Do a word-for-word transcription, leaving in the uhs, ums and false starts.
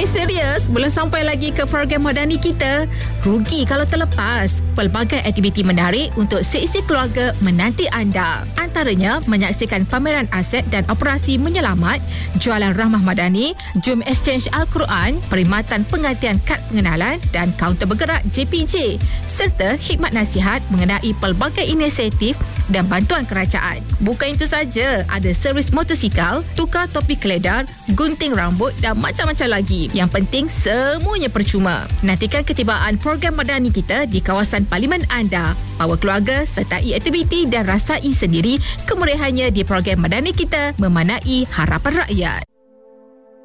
Hey, serius? Belum sampai lagi ke program Madani kita? Rugi kalau terlepas. Pelbagai aktiviti menarik untuk seisi keluarga menanti anda. Antaranya, menyaksikan pameran aset dan operasi menyelamat, jualan Rahmah Madani, Jom Exchange Al-Quran, perkhidmatan pengantian kad pengenalan dan kaunter bergerak J P J, serta khidmat nasihat mengenai pelbagai inisiatif dan bantuan kerajaan. Bukan itu saja, ada servis motosikal, tukar topi keledar, gunting rambut dan macam-macam lagi. Yang penting, semuanya percuma. Nantikan ketibaan program Madani kita di kawasan parlimen anda. Bawa keluarga, sertai aktiviti dan rasai sendiri kemeriahannya di program Madani kita memanai harapan rakyat.